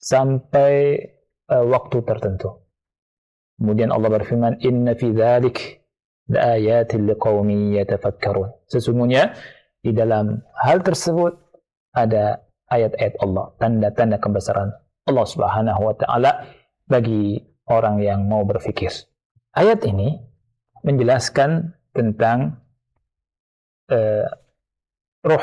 sampai waktu tertentu. Kemudian Allah berfirman, inna fi dzalik laayatin liqaumin yatafakkarun. Sesungguhnya di dalam hal tersebut ada ayat-ayat Allah, tanda-tanda kebesaran Allah Subhanahu wa taala bagi orang yang mau berfikir. Ayat ini menjelaskan tentang ruh,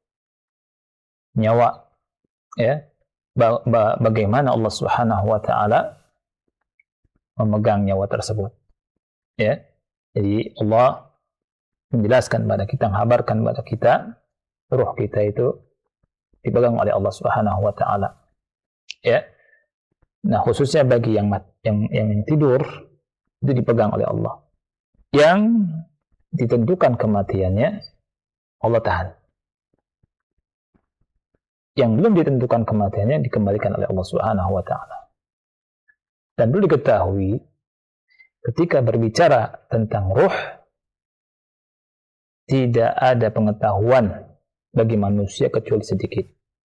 nyawa, ya, bagaimana Allah Subhanahu wa taala memegang nyawa tersebut, ya. Jadi Allah menjelaskan kepada kita, menghabarkan kepada kita, ruh kita itu dipegang oleh Allah Subhanahu wa taala, ya. Nah, khususnya bagi yang tidur itu dipegang oleh Allah. Yang ditentukan kematiannya Allah tahan. Yang belum ditentukan kematiannya dikembalikan oleh Allah Subhanahu wa taala. Dan perlu diketahui, ketika berbicara tentang ruh, tidak ada pengetahuan bagi manusia kecuali sedikit.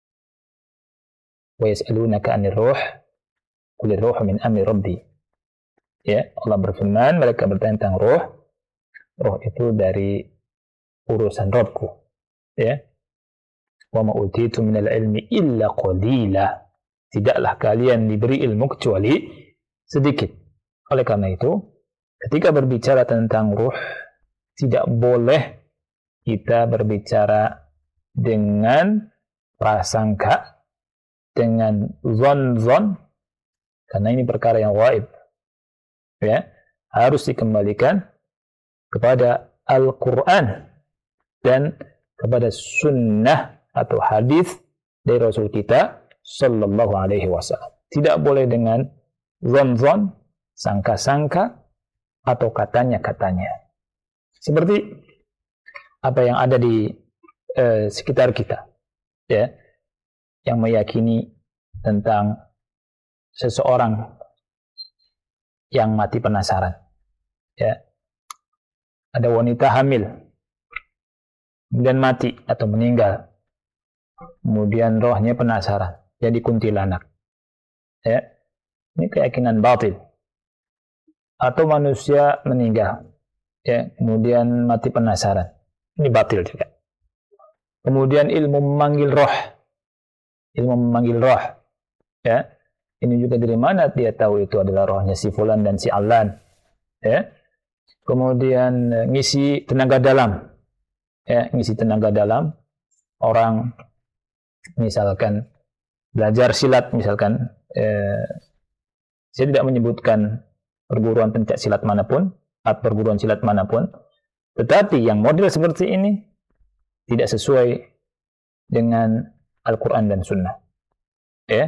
Wa yas'alunaka 'anir ruh, qul ar-ruhu min amri rabbi. Ya, Allah berfirman, mereka bertanya tentang ruh. Ruh itu dari urusan Rabbku. Ya. Wa ma utitu minal ilmi illa qalila. Tidaklah kalian diberi ilmu kecuali sedikit. Oleh karena itu, ketika berbicara tentang ruh, tidak boleh kita berbicara dengan prasangka, dengan zon-zon, karena ini perkara yang gaib. Ya, harus dikembalikan kepada Al-Quran dan kepada sunnah atau hadis dari Rasul kita sallallahu alaihi wasallam. Tidak boleh dengan zon-zon, sangka-sangka, atau katanya-katanya. Seperti apa yang ada di sekitar kita, ya, yang meyakini tentang seseorang yang mati penasaran. Ya. Ada wanita hamil, kemudian mati atau meninggal, kemudian rohnya penasaran, jadi kuntilanak. Ya. Ini keyakinan batil. Atau manusia meninggal, ya, kemudian mati penasaran. Ini batil juga. Kemudian ilmu memanggil roh. Ilmu memanggil roh. Ya. Ini juga dari mana dia tahu itu adalah rohnya si fulan dan si alan. Ya. Kemudian ngisi tenaga dalam. Ya, ngisi tenaga dalam. Orang misalkan belajar silat misalkan, saya tidak menyebutkan perguruan pencak silat manapun atau perguruan silat manapun, tetapi yang model seperti ini tidak sesuai dengan Al-Quran dan Sunnah. Ya,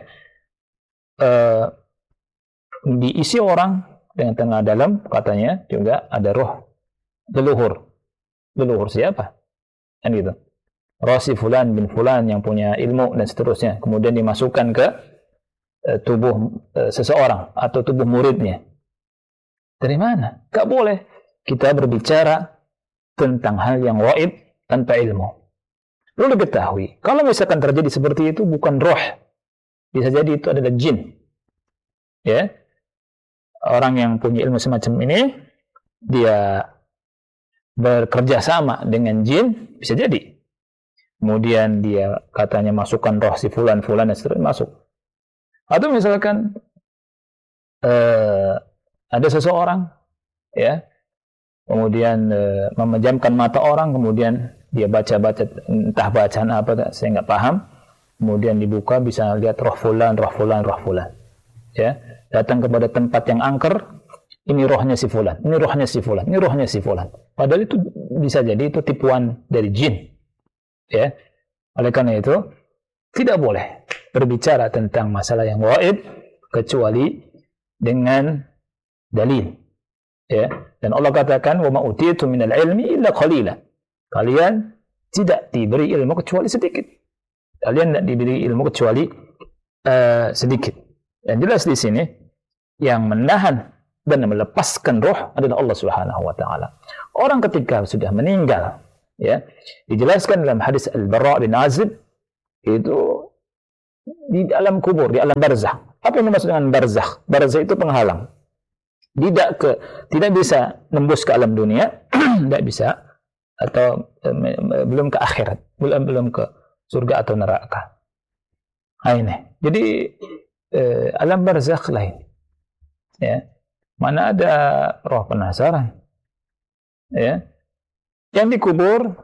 diisi orang dengan tenaga dalam, katanya juga ada roh leluhur. Leluhur siapa? Kan gitu. Roh si fulan bin fulan yang punya ilmu dan seterusnya, kemudian dimasukkan ke tubuh seseorang atau tubuh muridnya. Dari mana? Gak boleh kita berbicara tentang hal yang gaib tanpa ilmu. Perlu diketahui, kalau misalkan terjadi seperti itu bukan roh, bisa jadi itu adalah jin. Ya, orang yang punya ilmu semacam ini, dia bekerja sama dengan jin, bisa jadi. Kemudian dia katanya masukkan roh si fulan dan seterusnya masuk. Atau misalkan ada seseorang, ya, kemudian memejamkan mata orang, kemudian dia baca-baca, entah bacaan apa, saya nggak paham, kemudian dibuka bisa lihat roh fulan, ya, datang kepada tempat yang angker, ini rohnya si fulan, ini rohnya si fulan, ini rohnya si fulan. Padahal itu bisa jadi itu tipuan dari jin, ya. Oleh karena itu tidak boleh berbicara tentang masalah yang gaib kecuali dengan dalil, ya. Dan Allah katakan wa ma utitu minal ilmi illa qalila. Kalian tidak diberi ilmu kecuali sedikit. Kalian tidak diberi ilmu kecuali sedikit. Dan jelas di sini yang menahan dan melepaskan roh adalah Allah Subhanahu wa taala. Orang ketika sudah meninggal, ya, dijelaskan dalam hadis Al-Bara bin Azib, itu di alam kubur, di alam barzakh. Apa yang dimaksud dengan barzakh? Barzakh itu penghalang. Tidak bisa nembus ke alam dunia, tidak bisa, atau belum ke akhirat, belum ke surga atau neraka. Ini. Jadi alam barzakh lain. Ya. Mana ada roh penasaran. Ya. Yang dikubur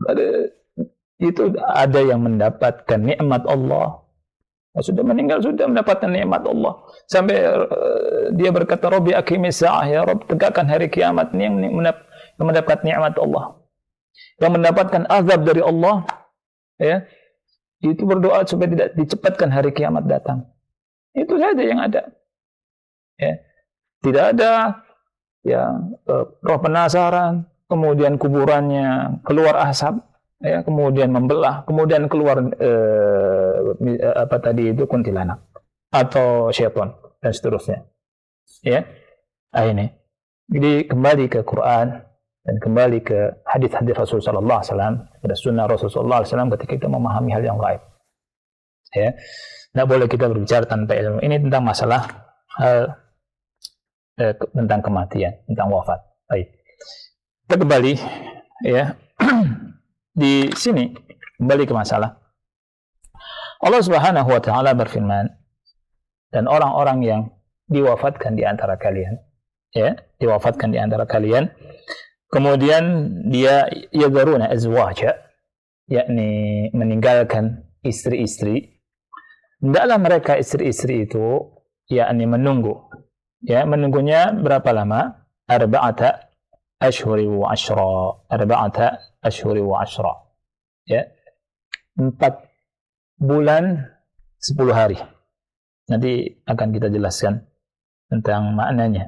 itu ada yang mendapatkan nikmat Allah. Sudah meninggal, sudah mendapatkan nikmat Allah. Sampai dia berkata, Rabbi aqimis sa'ah, ya Rabb, tegakkan hari kiamat. Ini yang mendapat nikmat Allah. Yang mendapatkan azab dari Allah, ya, itu berdoa supaya tidak dicepatkan hari kiamat datang. Itu saja yang ada. Ya. Tidak ada ya roh penasaran, kemudian kuburannya keluar asap, ya, kemudian membelah, kemudian keluar apa tadi itu kuntilanak atau syaitan dan seterusnya. Ya, ini. Jadi kembali ke Quran dan kembali ke hadis-hadis Rasulullah sallallahu alaihi wasallam, pada sunnah Rasulullah sallallahu alaihi wasallam ketika kita memahami hal yang gaib. Ya, tidak boleh kita berbicara tanpa ilmu. Ini tentang masalah hal tentang kematian, tentang wafat. Baik. Kita kembali, ya. Di sini kembali ke masalah. Allah Subhanahu wa taala berfirman, dan orang-orang yang diwafatkan di antara kalian, ya, diwafatkan di antara kalian, kemudian dia yadharuna azwaja, yakni meninggalkan istri-istri. Hendaklah mereka istri-istri itu yakni menunggu. Ya, menunggunya berapa lama? Arba'ata ashhuri wa ashra. Arba'ata ashhuri wa ashra. Ya. 4 bulan 10 hari. Nanti akan kita jelaskan tentang maknanya.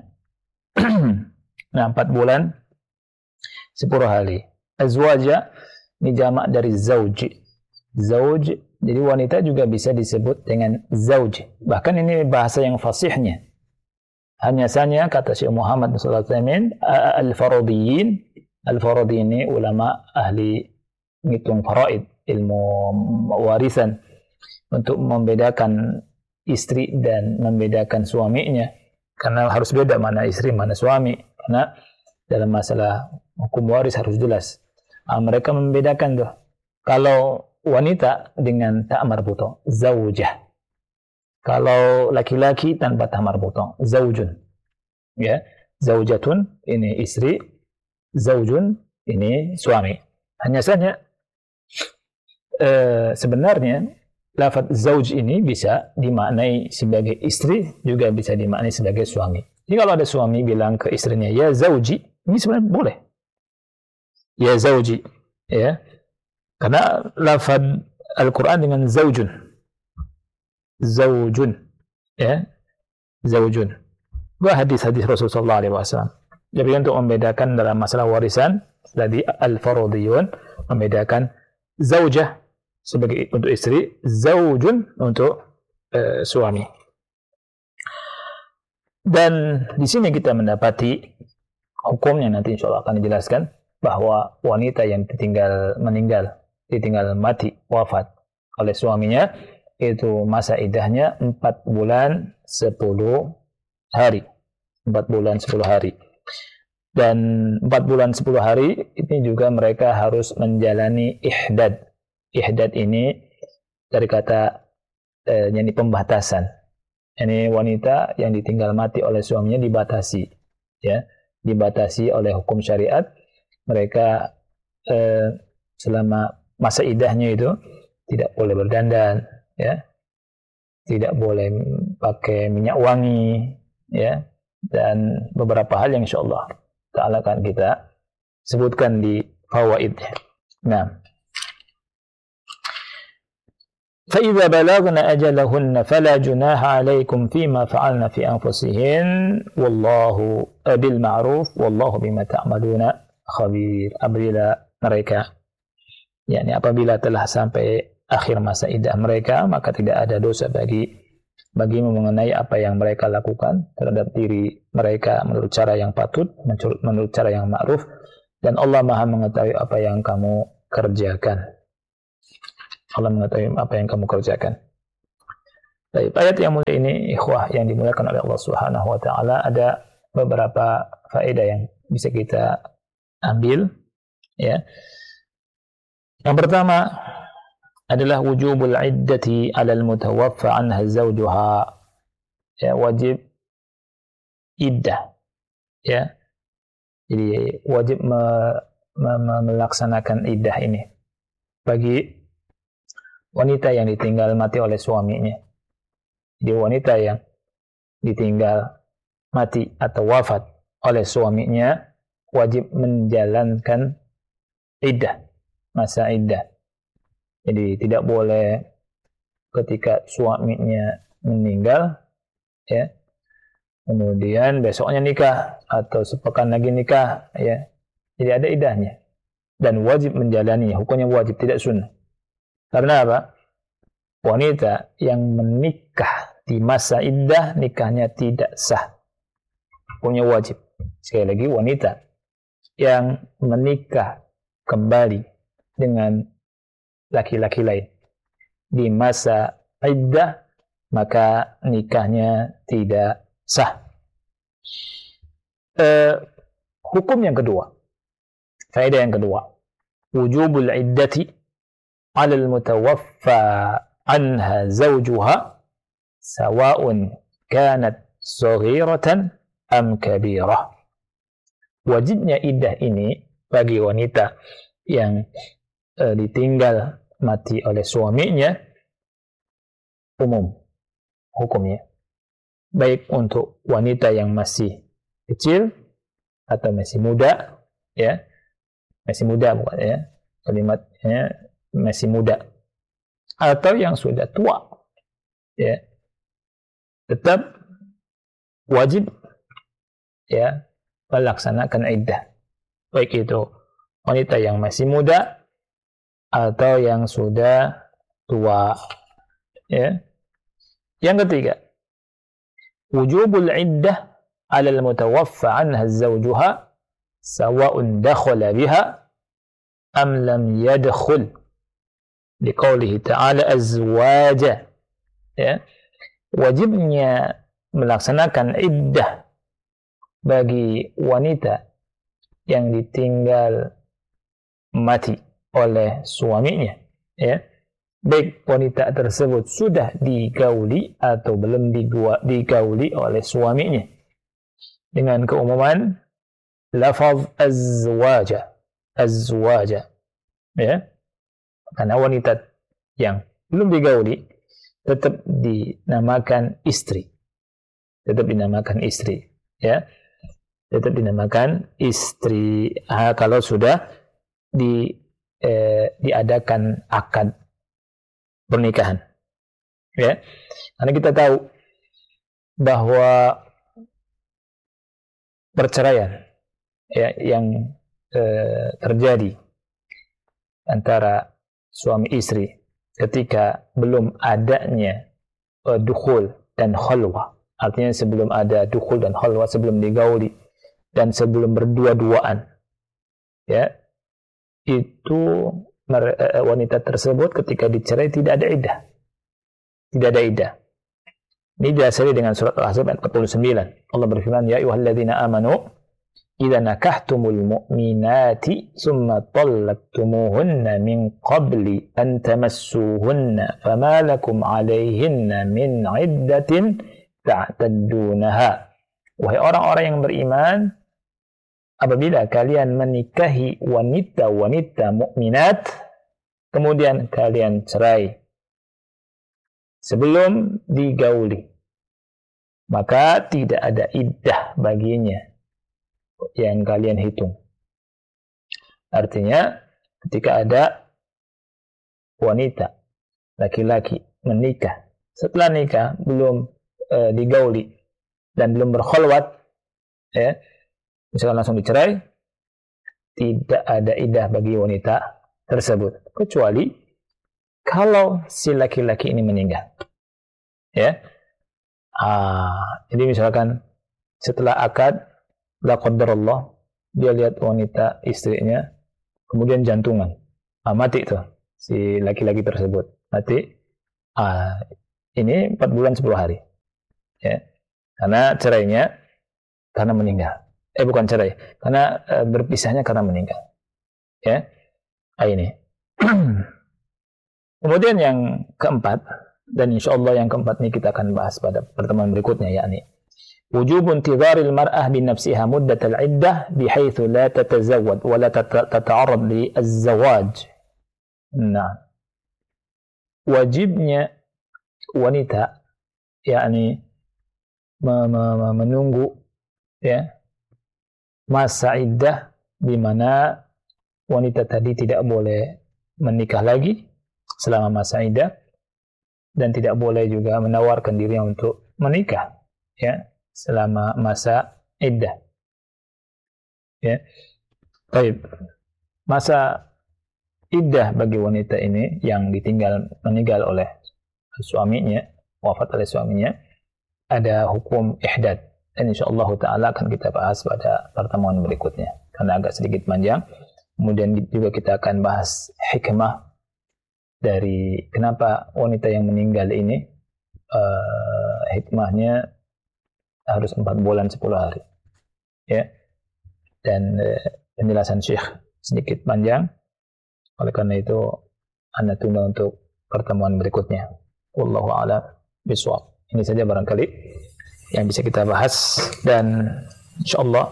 Nah, 4 bulan 10 hari. Azwaja ini jamak dari zauj. Zauj, jadi wanita juga bisa disebut dengan zauj. Bahkan ini bahasa yang fasihnya. Hanya saja kata Syekh Muhammad sallallahu alaihi wasallam, al-faradiyyin, al-faradiyyin ini ulama ahli ngitung faraid, ilmu warisan, untuk membedakan istri dan membedakan suaminya, karena harus beda mana istri mana suami, karena dalam masalah hukum waris harus jelas. Mereka membedakan tuh, kalau wanita dengan ta marbuta, zaujah. Kalau laki-laki tanpa ta marbuta, zaujun. Ya, zaujatun ini istri, zaujun ini suami. Hanya saja sebenarnya lafaz zauj ini bisa dimaknai sebagai istri, juga bisa dimaknai sebagai suami. Jadi kalau ada suami bilang ke istrinya, ya zauji, ini sebenarnya boleh. Ya zauji, ya. Karena lafaz Al-Quran dengan zaujun. Zaujun, ya, zaujun. Dua hadis-hadis Rasulullah SAW. Jadi untuk membedakan dalam masalah warisan, tadi al-faradiyun membedakan zaujah sebagai untuk istri, zaujun untuk suami. Dan di sini kita mendapati hukumnya, nanti insya Allah akan dijelaskan, bahwa wanita yang ditinggal mati, wafat oleh suaminya, itu masa iddahnya 4 bulan 10 hari. 4 bulan 10 hari. Dan 4 bulan 10 hari ini juga mereka harus menjalani ihdad. Ihdad ini dari kata yakni pembatasan. Ini wanita yang ditinggal mati oleh suaminya dibatasi, ya, dibatasi oleh hukum syariat. Mereka selama masa iddahnya itu tidak boleh berdandan, ya, tidak boleh pakai minyak wangi, ya, dan beberapa hal yang insyaallah ta'ala akan kita sebutkan di fawaidnya. Nah, فَإِذَا بَلَغْنَ أَجَلَهُنَّ فَلَا جُنَاحَ عَلَيْكُمْ فِيمَا فَعَلْنَ فِي أَنفُسِهِنَّ وَاللَّهُ بِالْمَعْرُوفِ وَاللَّهُ بِمَا تَعْمَلُونَ خَبِيرٌ. Apabila mereka, yakni apabila telah sampai akhir masa iddah mereka, maka tidak ada dosa bagimu mengenai apa yang mereka lakukan terhadap diri mereka menurut cara yang patut, menurut cara yang ma'ruf, dan Allah Maha mengetahui apa yang kamu kerjakan. Allah mengetahui apa yang kamu kerjakan. Baik, ayat yang mulia ini ikhwah yang dimuliakan oleh Allah Subhanahu wa taala, ada beberapa faedah yang bisa kita ambil, ya. Yang pertama adalah wujubul iddati 'alal mutawaffa anha zawjuha, ya, wajib iddah, ya. Jadi wajib melaksanakan iddah ini bagi wanita yang ditinggal mati oleh suaminya. Jadi wanita yang ditinggal mati atau wafat oleh suaminya wajib menjalankan iddah, masa iddah. Jadi tidak boleh ketika suaminya meninggal, ya, kemudian besoknya nikah atau sepekan lagi nikah, ya. Jadi ada iddahnya dan wajib menjalani, hukumnya wajib, tidak sunnah. Karena apa? Wanita yang menikah di masa iddah, nikahnya tidak sah, hukumnya wajib. Sekali lagi, wanita yang menikah kembali dengan laki-laki lain di masa iddah, maka nikahnya tidak sah. Hukum yang kedua, faedah yang kedua, wujubul iddati 'alal mutawaffa anha zawjuha sawa'un kanat saghiratan am kabirah. Wajibnya iddah ini bagi wanita yang ditinggal mati oleh suaminya umum hukumnya, baik untuk wanita yang masih kecil atau masih muda, ya, masih muda bukan, ya, kalimatnya masih muda, atau yang sudah tua, ya, tetap wajib, ya, melaksanakan iddah, baik itu wanita yang masih muda atau yang sudah tua, ya. Yang ketiga, wujubul iddah 'alal mutawaffa anha zawjuha sawa'un dakhala biha am lam yadkhul, liqaulihi ta'ala azwaja, ya. Wajibnya melaksanakan iddah bagi wanita yang ditinggal mati oleh suaminya, ya, baik wanita tersebut sudah digauli atau belum digauli oleh suaminya, dengan keumuman lafaz azwaja, ya, karena wanita yang belum digauli tetap dinamakan istri, ya, tetap dinamakan istri kalau sudah diadakan akad pernikahan, ya. Karena kita tahu bahwa perceraian, ya, yang terjadi antara suami istri ketika belum adanya dukhul dan khalwah, artinya sebelum ada dukhul dan khalwah, sebelum digauli dan sebelum berdua-duaan, ya, itu wanita tersebut ketika dicerai tidak ada iddah. Ini didasari dengan surat Al-Ahzab ayat 49. Allah berfirman, ya ayyuhalladzina amanu idza nakahtumul mu'minati tsumma talaqtumuhunna min qabli an tamassuhunna fama lakum 'alayhinna min 'iddatin ta'taddunaha. Wahai orang-orang yang beriman, apabila kalian menikahi wanita-wanita mukminat kemudian kalian cerai sebelum digauli, maka tidak ada iddah baginya yang kalian hitung. Artinya ketika ada wanita laki-laki menikah, setelah nikah belum digauli dan belum berkholwat, ya, misalkan langsung dicerai, tidak ada iddah bagi wanita tersebut, kecuali kalau si laki-laki ini meninggal, ya. Jadi misalkan setelah akad, la qadarullah, dia lihat wanita istrinya kemudian jantungan, mati tuh si laki-laki tersebut, mati. ini 4 bulan 10 hari. Ya. Karena cerainya karena meninggal. Bukan cerai, karena berpisahnya karena meninggal. Ya. Ini. Kemudian yang keempat, dan insya Allah yang keempat ini kita akan bahas pada pertemuan berikutnya, yakni wujub intidharil mar'ah bi nafsiha muddatal iddah bihaitsu la tatazawwad wa la tata'arrad li az-zawaj. Nah, wajibnya wanita yakni menunggu ya masa iddah di mana wanita tadi tidak boleh menikah lagi selama masa iddah dan tidak boleh juga menawarkan dirinya untuk menikah ya selama masa iddah. Ya. Baik. Masa iddah bagi wanita ini yang meninggal oleh suaminya, wafat oleh suaminya, ada hukum ihdad. Dan insyaallah taala akan kita bahas pada pertemuan berikutnya karena agak sedikit panjang. Kemudian juga kita akan bahas hikmah dari kenapa wanita yang meninggal ini hikmahnya harus 4 bulan 10 hari. Ya. Dan penjelasan Syekh sedikit panjang. Oleh karena itu Anda tunda untuk pertemuan berikutnya. Wallahu a'lam bishawab. Ini saja barangkali yang bisa kita bahas dan insyaallah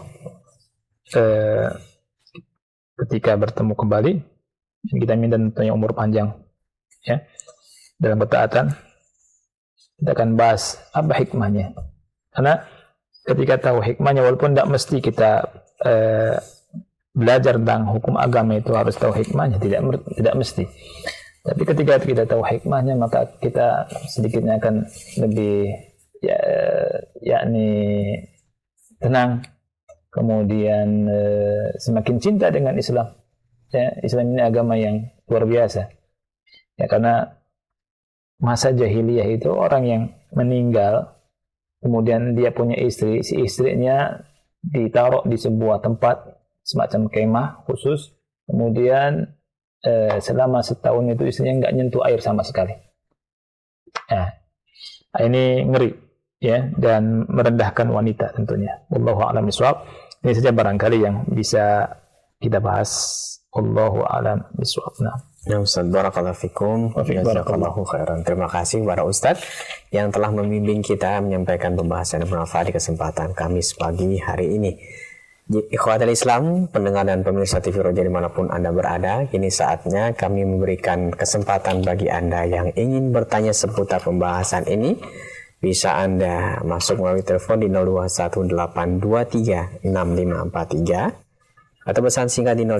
ketika bertemu kembali kita minta tentunya umur panjang ya dalam ketaatan. Kita akan bahas apa hikmahnya. Karena ketika tahu hikmahnya, walaupun tidak mesti kita belajar tentang hukum agama itu harus tahu hikmahnya, tidak mesti. Tapi ketika kita tahu hikmahnya, maka kita sedikitnya akan lebih yakni tenang, kemudian semakin cinta dengan Islam. Ya, Islam ini agama yang luar biasa. Ya, karena masa jahiliyah itu orang yang meninggal kemudian dia punya istri, si istrinya ditaruh di sebuah tempat semacam kemah khusus, kemudian selama setahun itu istrinya nggak nyentuh air sama sekali. Nah, ini ngeri ya dan merendahkan wanita tentunya. Wallahu a'lam bishawab. Ini saja barangkali yang bisa kita bahas. Wallahu a'lam bishawab. Ya Ustaz, barakallahu fikum. Jazakallahu khairan. Terima kasih kepada Ustaz yang telah membimbing kita menyampaikan pembahasan yang bermanfaat di kesempatan Kamis pagi hari ini. Ikhwatul Islam, pendengar dan pemirsa TV Roja dimanapun Anda berada, kini saatnya kami memberikan kesempatan bagi Anda yang ingin bertanya seputar pembahasan ini. Bisa Anda masuk melalui telepon di 0218236543 atau pesan singkat di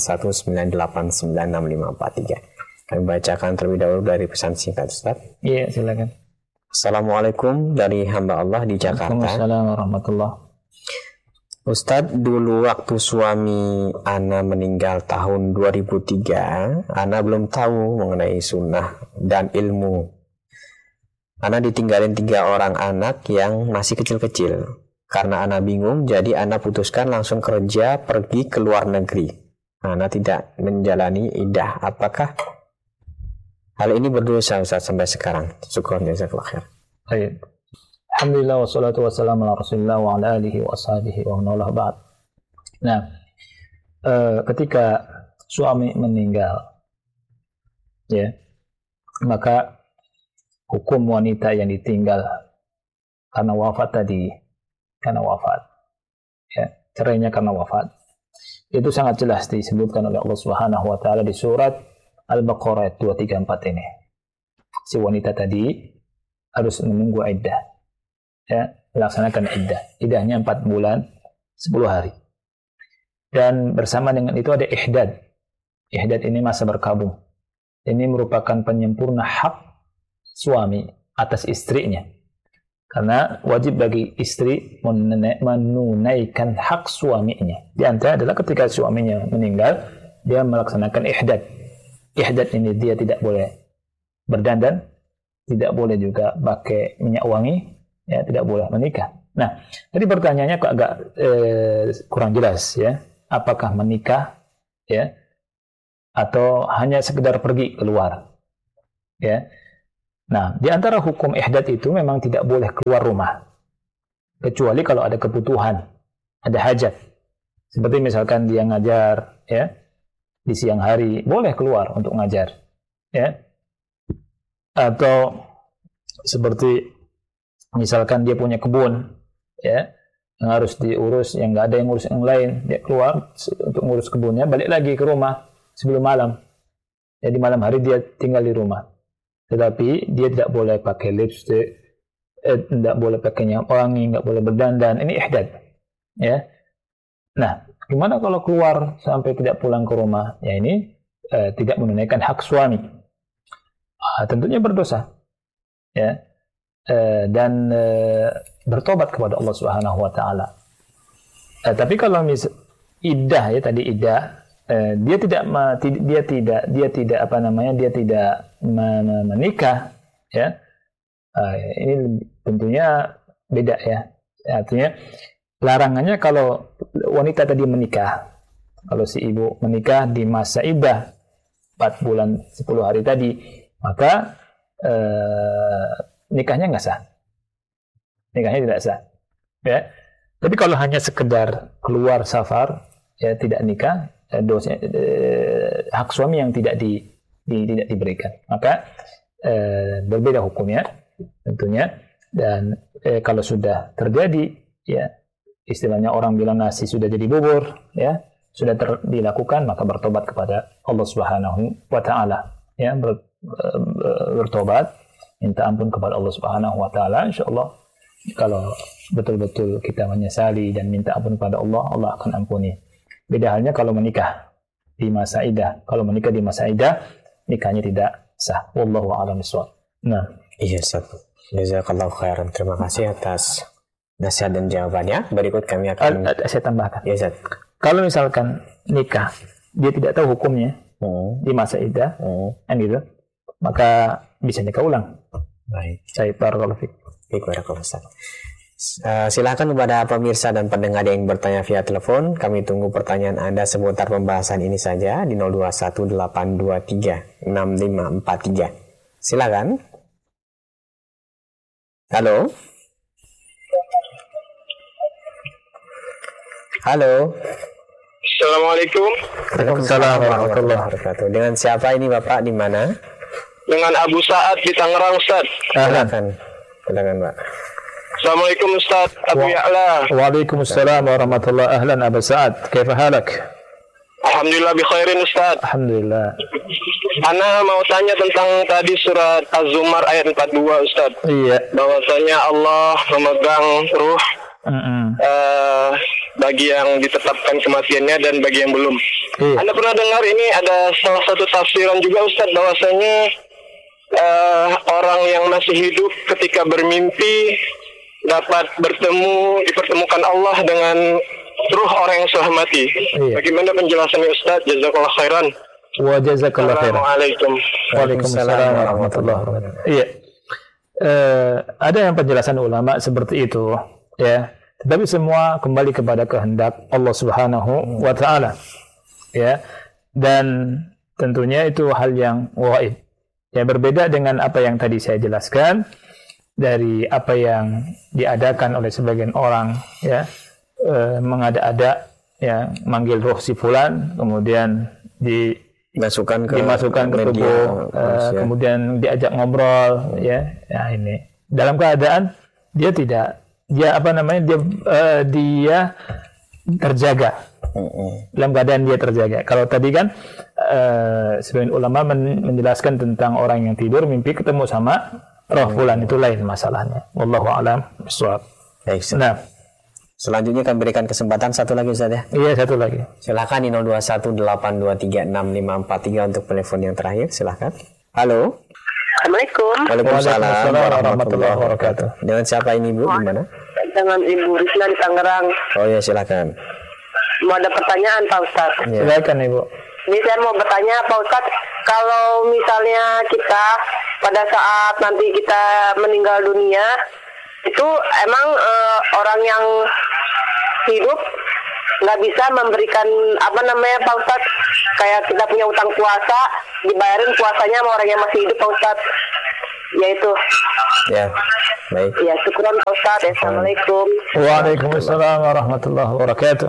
0819896543. Kami bacakan terlebih dahulu dari pesan singkat, Ustaz. Iya, silakan. Assalamualaikum dari hamba Allah di Jakarta. Waalaikumsalam warahmatullahi. Ustadz, dulu waktu suami Ana meninggal tahun 2003, Ana belum tahu mengenai sunnah dan ilmu. Ana ditinggalin 3 orang anak yang masih kecil-kecil. Karena Ana bingung, jadi Ana putuskan langsung kerja pergi ke luar negeri. Ana tidak menjalani iddah. Apakah hal ini berdosa Ustaz sampai sekarang? Syukran jazakallahu khair. Baik. Alhamdulillah wassalatu wassalamu ala Rasulillah wa ala alihi wa ashabihi wa man wala ba'd. Nah, ketika suami meninggal ya, maka hukum wanita yang ditinggal karena wafat tadi, karena wafat ya, cerainya karena wafat, itu sangat jelas disebutkan oleh Allah Subhanahu wa taala di surat Al-Baqarah 234 ini. Si wanita tadi harus menunggu iddah. Ya, melaksanakan iddah. Iddahnya 4 bulan 10 hari. Dan bersama dengan itu ada ihdad. Ihdad ini masa berkabung. Ini merupakan penyempurna hak suami atas istrinya. Karena wajib bagi istri menunaikan hak suaminya. Di antara adalah ketika suaminya meninggal, dia melaksanakan ihdad. Ihdad ini dia tidak boleh berdandan, tidak boleh juga pakai minyak wangi, ya, tidak boleh menikah. Nah, tadi pertanyaannya kok agak kurang jelas ya. Apakah menikah ya atau hanya sekedar pergi keluar? Ya. Nah, di antara hukum ihdad itu memang tidak boleh keluar rumah. Kecuali kalau ada kebutuhan, ada hajat. Seperti misalkan dia ngajar, ya, di siang hari, boleh keluar untuk ngajar. Ya. Atau seperti misalkan dia punya kebun, ya, yang harus diurus, yang nggak ada yang ngurus yang lain, dia keluar untuk ngurus kebunnya, balik lagi ke rumah sebelum malam. Jadi malam hari dia tinggal di rumah. Tetapi dia tidak boleh pakai lipstick, tidak boleh pakai minyak wangi, nggak boleh berdandan. Ini ihdad. Ya. Nah, gimana kalau keluar sampai tidak pulang ke rumah? Ya ini tidak menunaikan hak suami. Tentunya berdosa. Ya. Dan bertobat kepada Allah Subhanahu wa taala. Tapi kalau iddah, ya tadi iddah, dia tidak menikah, ya. Ini tentunya beda, ya. Artinya larangannya kalau wanita tadi menikah, kalau si ibu menikah di masa iddah 4 bulan 10 hari tadi, maka nikahnya nggak sah. Nikahnya tidak sah. Ya. Tapi kalau hanya sekedar keluar safar, ya tidak nikah, hak suami yang tidak diberikan. Maka berbeda hukumnya tentunya. Dan kalau sudah terjadi, ya istilahnya orang bilang nasi sudah jadi bubur, ya sudah dilakukan, maka bertobat kepada Allah Subhanahu wa taala. Ya, bertobat, minta ampun kepada Allah Subhanahu wa taala. Insyaallah kalau betul-betul kita menyesali dan minta ampun kepada Allah, Allah akan ampuni. Beda halnya kalau menikah di masa iddah. Kalau menikah di masa iddah, nikahnya tidak sah. Wallahu a'lam bishawab. Nah, iya, Ustaz. Jazakallahu khairan. Terima kasih atas nasihat dan jawabannya. Berikut kami akan saya tambahkan. Ya, Ustaz. Kalau misalkan nikah, dia tidak tahu hukumnya di masa iddah, kan gitu, maka bisa nikah ulang. Baik. Saya barakallahu fiik. Silakan kepada pemirsa dan pendengar yang bertanya via telepon. Kami tunggu pertanyaan Anda seputar pembahasan ini saja di 0218236543. Silakan. Halo. Halo. Assalamualaikum. Waalaikumsalam warahmatullahi wabarakatuh. Dengan siapa ini Bapak, di mana? Dengan Abu Sa'ad di Tangerang, Ustaz. Silakan, Pak. Assalamualaikum Ustaz Abu Ya'la. Waalaikumsalam warahmatullahi wabarakatuh. Ahlan Abu Sa'ad, kaifa halak? Alhamdulillah bi khairin Ustaz. Alhamdulillah. Ana mau tanya tentang tadi surat Az-Zumar ayat 42 Ustaz. Iya. Bahwasanya Allah memegang ruh bagi yang ditetapkan kematiannya dan bagi yang belum. Iya. Anda pernah dengar ini ada salah satu tafsiran juga Ustaz, bahwasanya orang yang masih hidup ketika bermimpi dapat dipertemukan Allah dengan ruh orang yang sudah mati. Iya. Bagaimana penjelasannya Ustaz? Jazakallah khairan. Wa jazakallah khairan. Assalamualaikum. Waalaikumsalam warahmatullahi wabarakatuh. Iya. Ada yang penjelasan ulama seperti itu, ya. Tetapi semua kembali kepada kehendak Allah Subhanahu wa taala. Ya. Dan tentunya itu hal yang gaib. Ya, berbeda dengan apa yang tadi saya jelaskan dari apa yang diadakan oleh sebagian orang, ya, mengada-ada, ya, manggil roh si fulan, kemudian dimasukkan ke tubuh, kemudian diajak ngobrol, ya, ini dalam keadaan dia terjaga. Dalam keadaan dia terjaga. Kalau tadi kan sebagian ulama menjelaskan tentang orang yang tidur mimpi ketemu sama roh fulan, itu lain masalahnya. Wallahu a'lam bishawab. Baik. Nah, selanjutnya kami berikan kesempatan satu lagi Ustaz, ya. Iya, satu lagi. Silakan di 0218236543 untuk telepon yang terakhir. Silakan. Halo. Assalamualaikum. Waalaikumsalam warahmatullahi wabarakatuh. Dengan siapa ini Bu? Di mana? Dengan Ibu Risna di Tangerang. Oh ya, silakan. Mau ada pertanyaan Pak Ustaz. Ya. Silakan Ibu. Ini saya mau bertanya Pak Ustaz, kalau misalnya kita pada saat nanti kita meninggal dunia, itu emang orang yang hidup nggak bisa memberikan Pak Ustaz, kayak kita punya utang puasa, dibayarin puasanya sama orang yang masih hidup Pak Ustaz. Ya itu. Ya, baik. Ya, syukran Pak Ustaz. Assalamualaikum. Waalaikumsalam warahmatullahi wabarakatuh.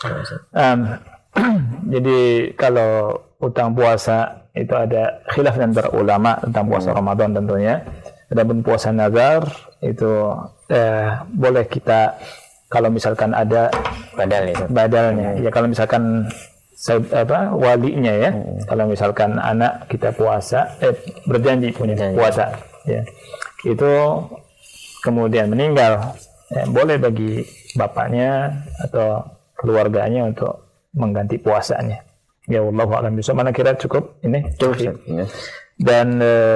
Jadi kalau utang puasa itu ada khilaf antara ulama tentang puasa Ramadan tentunya. Adapun puasa nazar itu boleh kita kalau misalkan ada badalnya. Ya kalau misalkan walinya ya. Kalau misalkan anak kita puasa berjanji punya puasa ya. Itu kemudian meninggal, boleh bagi bapaknya atau keluarganya untuk mengganti puasanya. Ya wallahu a'lam bishawab. Mana kira cukup ini? Cukup. Dan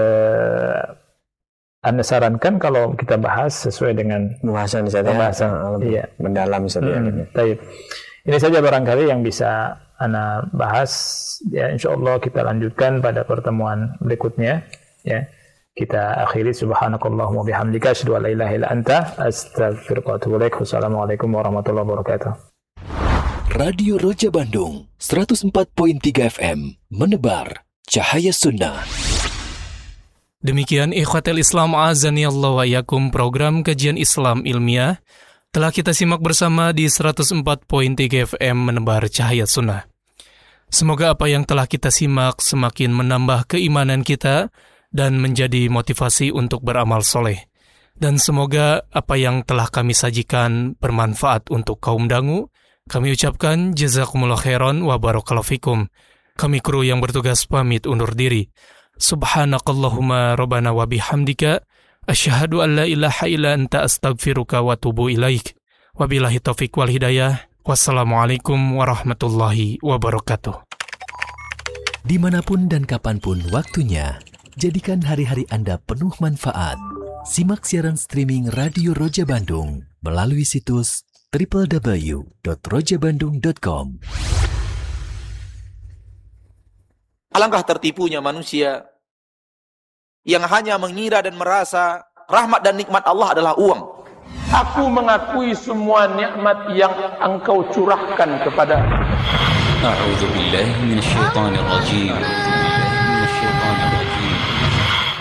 Anda sarankan kalau kita bahas sesuai dengan pembahasan iya, mendalam baik. Ini saja barangkali yang bisa Anda bahas. Ya insyaallah kita lanjutkan pada pertemuan berikutnya ya. Kita akhiri subhanakallahumma bihamdika asyhadu an la ilaha illa anta astaghfiruka wa atubu ilaik. Wassalamualaikum warahmatullahi wabarakatuh. Radio Roja Bandung 104.3 FM menebar cahaya sunnah. Demikian ikhwatul Islam azani Allah wa yakum, program kajian Islam ilmiah telah kita simak bersama di 104.3 FM menebar cahaya sunnah. Semoga apa yang telah kita simak semakin menambah keimanan kita dan menjadi motivasi untuk beramal soleh. Dan semoga apa yang telah kami sajikan bermanfaat untuk kaum dangu. Kami ucapkan jazakumullah khairan wa barakallahu fikum. Kami kru yang bertugas pamit undur diri. Subhanakallahumma rabbana wa bihamdika asyhadu an la ilaha illa anta astaghfiruka wa atubu ilaik. Wabillahi taufik wal hidayah. Wassalamualaikum warahmatullahi wabarakatuh. Dimanapun dan kapanpun waktunya, jadikan hari-hari Anda penuh manfaat. Simak siaran streaming Radio Roja Bandung melalui situs www.rojabandung.com. Alangkah tertipunya manusia yang hanya mengira dan merasa rahmat dan nikmat Allah adalah uang. Aku mengakui semua nikmat yang engkau curahkan kepada. A'udzu billahi minasyaitonir rajim.